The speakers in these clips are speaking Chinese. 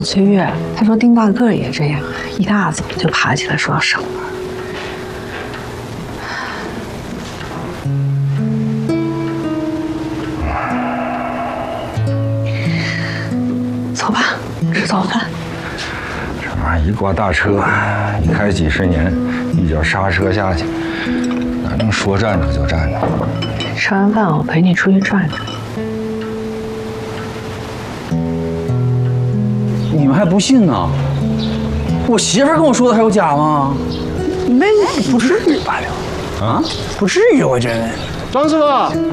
崔月，他说丁大个也这样，一大早就爬起来说要上班。走吧，吃早饭。 这玩意儿一挂大车，一开几十年，一脚刹车下去，哪能说站着就站着？ 吃完饭我陪你出去转转。 你们还不信呢？我媳妇儿跟我说的还有假吗？ 没，不至于罢了。 啊？ 不至于，我觉得。 张师傅，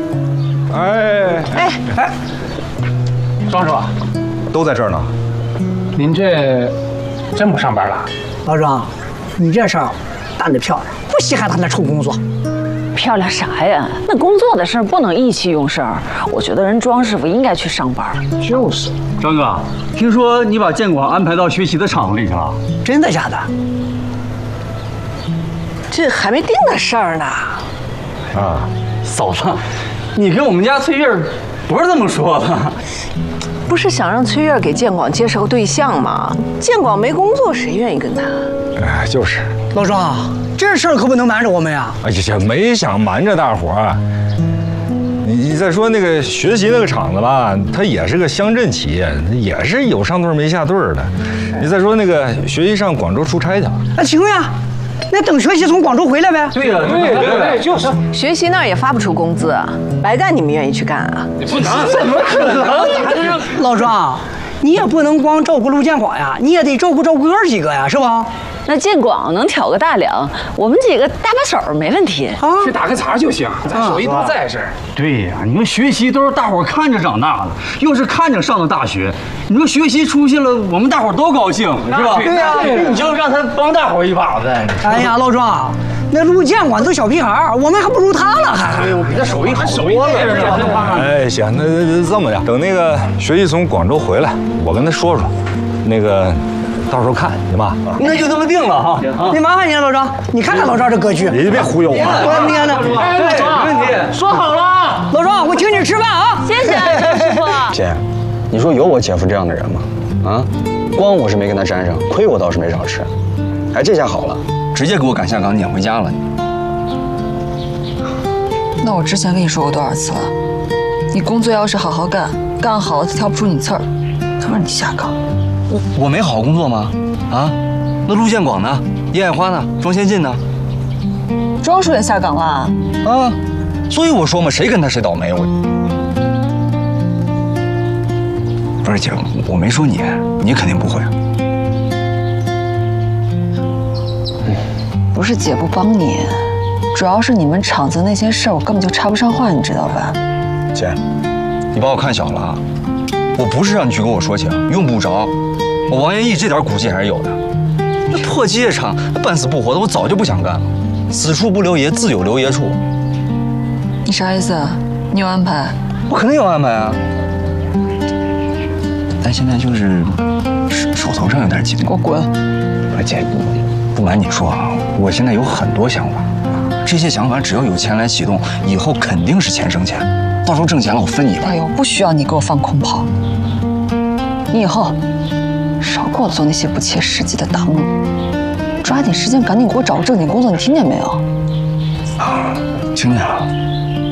哎， 张师傅， 都在这儿呢。 您这真不上班了？ 老张，你这事儿办得漂亮，不稀罕他那臭工作。 漂亮啥呀？那工作的事儿不能意气用事儿。我觉得人庄师傅应该去上班。 就是，张哥，听说你把建广安排到学习的厂子里去了？ 真的假的？ 这还没定的事儿呢。 啊， 嫂子，你跟我们家翠月不是这么说的。 不是想让崔月给建广介绍个对象吗？建广没工作，谁愿意跟他？ 哎，就是。 老张，这事儿可不能瞒着我们呀。 哎呀，没想瞒着大伙儿。你再说那个学习那个厂子吧，它也是个乡镇企业，也是有上对没下对的。你再说那个学习上广州出差去了， 那行呀，那等学习从广州回来呗。 对呀，对，就是。 学习那儿也发不出工资，白干你们愿意去干啊？ 不能，怎么可能？ 老张，你也不能光照顾陆建广呀，你也得照顾哥儿几个呀，是吧？ 那建广能挑个大梁，我们几个搭把手没问题。 啊， 去打个杂就行，咱手艺都在这儿。 对呀，你们学习都是大伙儿看着长大的，又是看着上的大学。你说学习出息了，我们大伙儿都高兴，是吧？ 对呀， 你就让他帮大伙儿一把呗。 哎呀，老庄，那陆建广都小屁孩儿，我们还不如他呢，还。 我比他手艺好多了。 哎，行，那这么的，等那个学习从广州回来，我跟他说说，那个到时候看行吧？啊， 那就这么定了哈。 那麻烦你了，老张，你看看老赵这格局。 你别忽悠我。 我天哪！ 没问题，说好了。 老庄，我请你吃饭啊！ 谢谢张师傅。 姐，你说有我姐夫这样的人吗？啊，光我是没跟他沾上，亏我倒是没少吃。哎，这下好了，直接给我赶下岗撵回家了。 那我之前跟你说过多少次了？你工作要是好好干，干好了他挑不出你刺儿，他让你下岗。 我没好好工作吗？啊，那陆建广呢？叶爱花呢？庄先进呢？ 庄叔也下岗了啊，所以我说嘛，谁跟他谁倒霉。我不是姐，我没说你，你肯定不会。 不是姐不帮你，主要是你们厂子那些事儿，我根本就插不上话，你知道吧？ 姐，你把我看小了啊！我不是让你去给我说情，用不着。我王延义这点骨气还是有的。那破机械厂，半死不活的，我早就不想干了。此处不留爷，自有留爷处。 你啥意思啊？你有安排？ 我肯定有安排啊。但现在就是手头上有点紧。 给我滚！ 不是姐，不瞒你说啊，我现在有很多想法。这些想法只要有钱来启动，以后肯定是钱生钱。到时候挣钱了，我分你一半。 哎呦，不需要你给我放空炮。你以后少给我做那些不切实际的大梦，抓紧时间赶紧给我找个正经工作，你听见没有？ 啊，听见了。